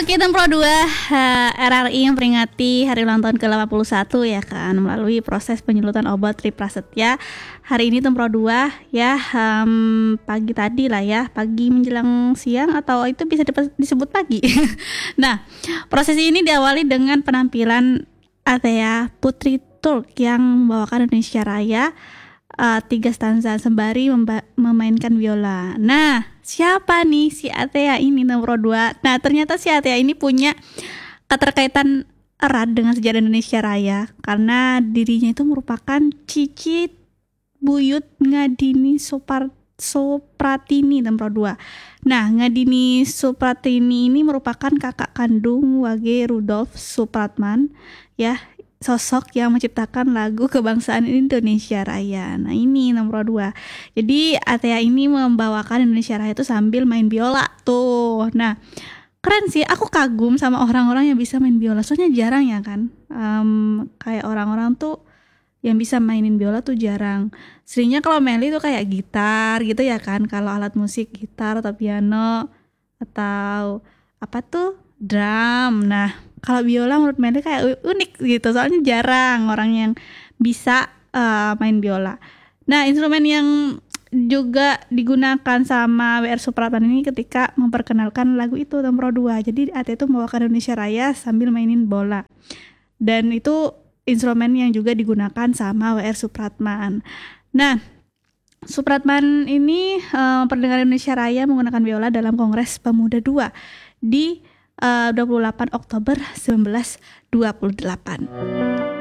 Oke, Tempro 2 RRI memperingati hari ulang tahun ke-81 ya kan, melalui proses penyelutan obat Tri Prasetya. Hari ini Tempro 2 ya, pagi tadi lah ya, pagi menjelang siang atau itu bisa disebut pagi. Nah, proses ini diawali dengan penampilan Athea Putri Turk yang membawakan Indonesia Raya 3 stanza sembari memainkan biola. Nah, siapa nih si Athea ini nomor 2? Nah, ternyata si Athea ini punya keterkaitan erat dengan sejarah Indonesia Raya karena dirinya itu merupakan cicit buyut Ngadini Supratini nomor 2. Nah, Ngadini Supratini ini merupakan kakak kandung Wage Rudolf Supratman ya, sosok yang menciptakan lagu kebangsaan Indonesia Raya. Nah, ini nomor 2. Jadi Athea ini membawakan Indonesia Raya itu sambil main biola tuh. Nah, keren sih, aku kagum sama orang-orang yang bisa main biola. Soalnya jarang ya kan, kayak orang-orang tuh yang bisa mainin biola tuh jarang. Seringnya kalau Meli tuh kayak gitar gitu ya kan, kalau alat musik gitar atau piano atau apa tuh drum. Nah, kalau biola menurut Meli kayak unik gitu, soalnya jarang orang yang bisa main biola. Nah, instrumen yang juga digunakan sama WR Supratman ini ketika memperkenalkan lagu itu nomor 2. Jadi Athea itu membawakan Indonesia Raya sambil mainin bola. Dan itu instrumen yang juga digunakan sama WR Supratman. Nah, Supratman ini memperdengarkan Indonesia Raya menggunakan biola dalam Kongres Pemuda II di 28 Oktober 1928.